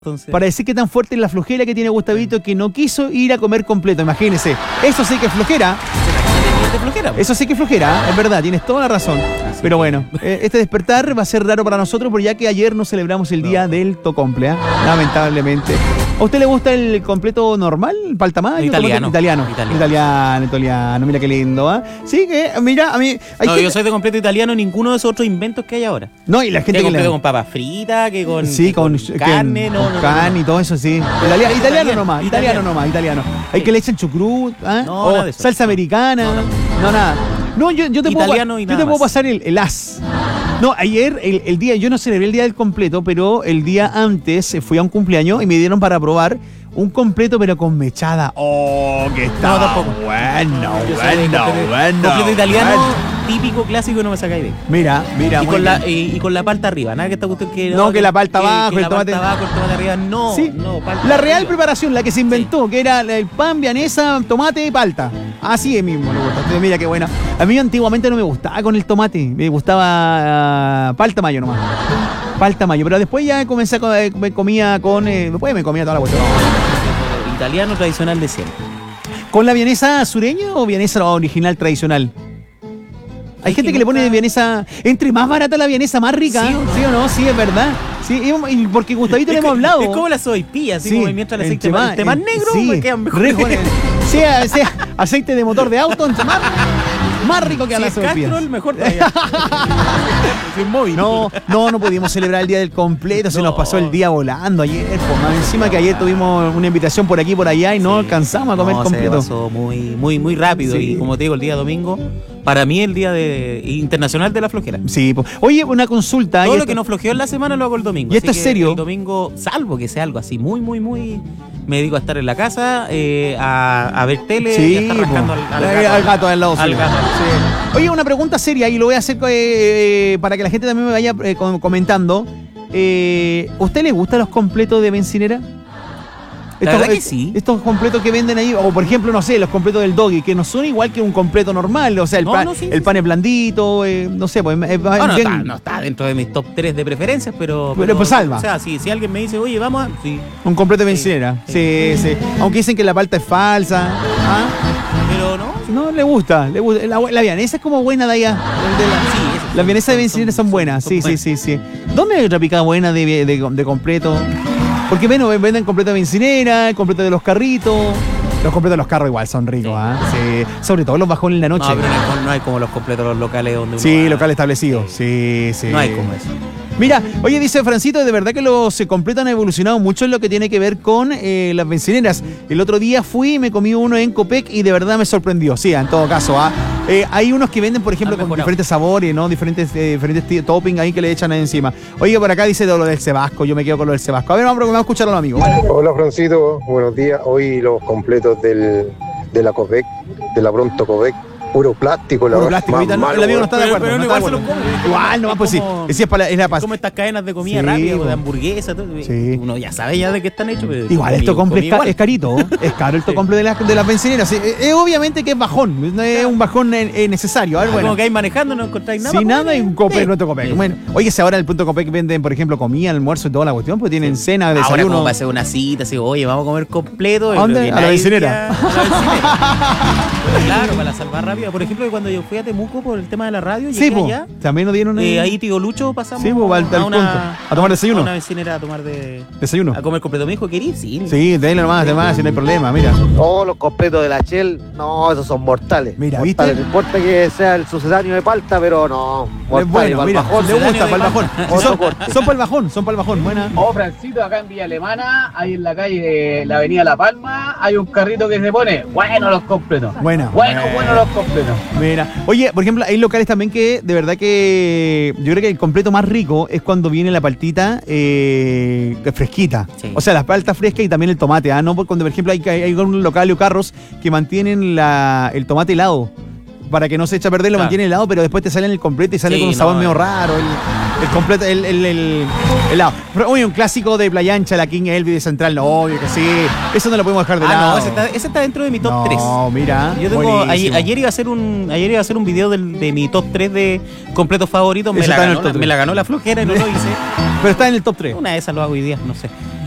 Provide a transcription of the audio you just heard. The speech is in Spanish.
Entonces... Para decir que tan fuerte es la flojera que tiene Gustavito que no quiso ir a comer completo. Imagínense. Eso sí que es flojera. Eso sí que es flojera, es verdad, tienes toda la razón. Pero bueno, este despertar va a ser raro para nosotros, porque ya que ayer no celebramos el día del tocomple, lamentablemente. ¿A usted le gusta el completo normal, el paltamayo? Italiano. Italiano, mira qué lindo, Sí, que, mira, a mí... yo soy de completo italiano, ninguno de esos otros inventos que hay ahora. No, y la gente que completo con papas fritas, que con, sí, con carne, carne y todo eso, sí. Italiano nomás. Hay que le echan chucrut, salsa americana, no, nada. No, yo te puedo pasar el as. No, ayer, el día, yo no celebré el día del completo, pero el día antes fui a un cumpleaños y me dieron para probar un completo, pero con mechada. ¡Oh, que está bueno! Completo italiano, típico, clásico, no me sacáis de. Mira. Y con la palta arriba, nada que esta cuestión que... No, que la palta abajo, el tomate abajo, el tomate arriba, no. Sí, palta la real arriba. preparación, la que se inventó, que era el pan, vianesa, tomate y palta. Así es mismo, le gusta. Entonces, mira qué buena. A mí antiguamente no me gustaba con el tomate, me gustaba palta mayo nomás. Palta mayo, pero después ya comencé me comía después me comía toda la cuestión. Italiano tradicional de siempre. ¿Con la vienesa sureña o vienesa original tradicional? Hay gente que le pone vienesa. Entre más barata la vienesa, más rica. ¿Sí o no? Sí, es verdad. Sí, y porque Gustavito le hemos hablado. Es como la sopaipilla, así como mientras el aceite más negro, me quedan mejor. Sea aceite de motor de auto, más rico que a la sopaipilla. Castrol, mejor todavía. No pudimos celebrar el día del completo, se nos pasó el día volando ayer. Encima que ayer tuvimos una invitación por aquí y por allá y no alcanzamos a comer completo. Se pasó muy rápido y como te digo, el día domingo, para mí el día internacional de la flojera. Sí, oye, una consulta. Todo lo que nos flojeó en la semana lo hago el domingo. ¿Y esto es serio? El domingo, salvo que sea algo así muy, me dedico a estar en la casa, a ver tele y a estar rascando al gato al lado. Al gato. Sí. Oye, una pregunta seria y lo voy a hacer para que la gente también me vaya comentando. ¿Usted le gustan los completos de bencinera? La verdad que sí. Estos completos que venden ahí, o por ejemplo, no sé, los completos del Doggy, que no son igual que un completo normal, o sea, el pan es blandito, no sé, pues no está dentro de mis top 3 de preferencias, pero pues salva. O sea, si alguien me dice, oye, vamos a... Sí. Un completo de bencinera, sí. Aunque dicen que la palta es falsa. Pero no. No, le gusta. La vianesa es como buena de allá. Las vienesas de bencinera son buenas, sí. ¿Dónde hay otra picada buena de completo? Porque venden completo de bencinera, completo de los carritos. Los completos de los carros igual son ricos, Sí. Sobre todo los bajones en la noche. No, pero no hay como los completos de los locales donde uno va. Locales establecidos. Sí. No hay como eso. Mira, oye, dice Francito, de verdad que los completos han evolucionado mucho en lo que tiene que ver con las bencineras. El otro día fui y me comí uno en Copec y de verdad me sorprendió. Sí, en todo caso, hay unos que venden, por ejemplo, con diferentes sabores, ¿no? Diferentes toppings ahí que le echan ahí encima. Oye, por acá dice lo del cebasco, yo me quedo con lo del cebasco. A ver, vamos a escuchar a los amigos. Hola, Francito, buenos días. Hoy los completos de la Copec, de la Pronto Copec. Puro plástico, el amigo no está de acuerdo. Pero igual se lo come. Igual, no, pues sí. Es como estas cadenas de comida rápida, de hamburguesa, todo. Sí. Uno ya sabe ya de qué están hechos. Pero igual esto es carito. Es caro el tocomple de las bencineras. Obviamente que es bajón. Es un bajón necesario. A ver, bueno. Como que hay manejando, no encontráis nada. Sin nada y un Copec, no te Copec. Bueno, oye, si ahora en el punto Copec venden, por ejemplo, comida, almuerzo y toda la cuestión, pues tienen cena, desayuno. Ahora como va a ser una cita, así, oye, vamos a comer completo. ¿A dónde? A la bencinera. Claro, para la salvar rápida. Por ejemplo, cuando yo fui a Temuco por el tema de la radio, llegué allá. También nos dieron ahí tío Lucho pasamos a tomar desayuno. A una vecinera a tomar desayuno. A comer completo. Me dijo, ¿querís? Sí. Sí, denle nomás, si no hay problema, mira. Todos los completos de la Shell, no, esos son mortales. Mira, ¿viste? No importa que sea el sucedáneo de palta, pero no. Es bueno, mira, le gusta para el bajón. Son para el bajón, buena. Francito, acá en Villa Alemana, ahí en la calle de la avenida La Palma, hay un carrito que se pone, bueno los completos. Bueno los completos. Mira, oye, por ejemplo, hay locales también que de verdad que yo creo que el completo más rico es cuando viene la paltita fresquita. Sí. O sea, las paltas frescas y también el tomate, ¿no? Porque cuando, por ejemplo, hay un local o carros que mantienen el tomate helado. Para que no se eche a perder, lo mantiene helado, pero después te sale en el completo y sale con un sabor medio raro. El completo, el helado. Oye, un clásico de Playa Ancha, la King Elvis de Central, no, obvio que sí. Eso no lo podemos dejar de lado. No, ese está dentro de mi top 3. No, mira. Yo tengo, ayer iba a hacer un video de mi top 3 de completos favoritos. Me la ganó la flojera y no lo hice. Pero está en el top 3. Una de esas lo hago hoy día, no sé.